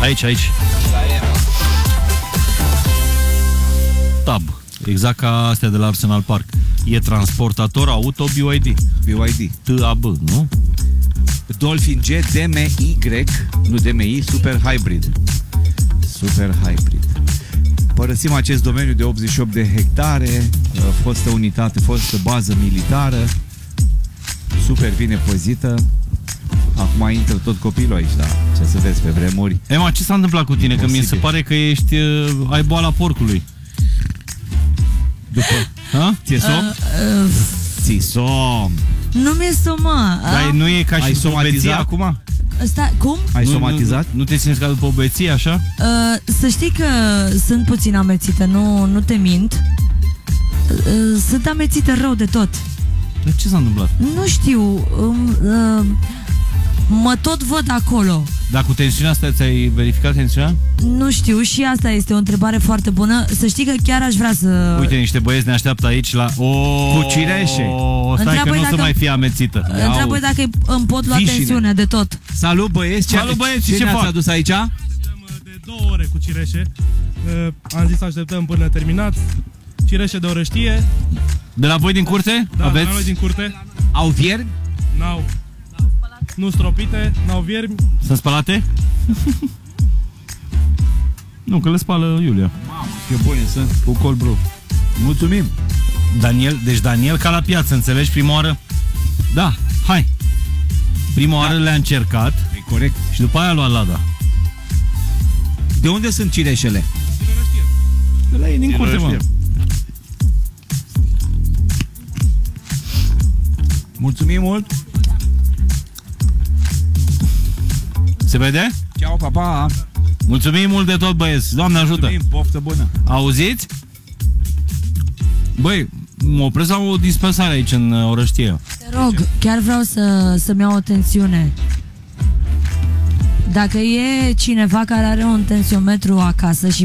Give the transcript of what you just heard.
Aici. Tab. Exact ca astea de la Arsenal Park. E transportator auto BYD. TAB, nu? Dolphin G DMY, nu DMI, Super Hybrid. Părăsim acest domeniu de 88 de hectare, fostă unitate, fostă bază militară, super bine păzită. Acum intră tot copilul aici, da. Ce să vezi pe vremuri. Emma, ce s-a întâmplat cu tine? Imposibil. Că mi se pare că ești, ai boala porcului. După? Ți-e somn? Ți-e somn. Nu mi-e somn. Dar nu e ca și după o beție acum? Cum? Ai somatizat? Nu te simți ca după o beție, așa? Să știi că sunt puțin amețită, nu te mint. Sunt amețită rău de tot. De ce s-a întâmplat? Nu știu. Mă tot văd acolo. Dar cu tensiunea asta ți-ai verificat tensiunea? Nu știu, și asta este o întrebare foarte bună. Să știi că chiar aș vrea să... Uite, niște băieți ne așteaptă aici la... Cu cireșe. Stai că nu o să mai fie amețită. Întreabă dacă îmi pot lua tensiune de tot. Salut băieți, ce ne-ați adus aici? De 2 ore cu cireșe. Am zis să așteptăm până terminat. Cireșe de orăștie. De la voi din curte? Da, aveți? de la noi din curte. Au viermi? N-au. Nu stropite, n-au viermi. Sunt spălate? Nu, că le spală Iulia. Mamă, ce bune sunt. Cu cold brew. Mulțumim. Daniel ca la piață, înțelegi, prima oară? Da, hai. Prima oară le-a încercat. E corect. Și după aia a luat Lada. De unde sunt cireșele? De la ei din curte, mă. Mulțumim mult. Se vede? Ceau, papa. Mulțumim mult de tot, băieți. Doamne ajută. Mulțumim, poftă bună. Auziți? Băi, mă opresc la o dispensare aici în Orăștie. Te rog, chiar vreau să-mi iau o tensiune. Dacă e cineva care are un tensiometru acasă și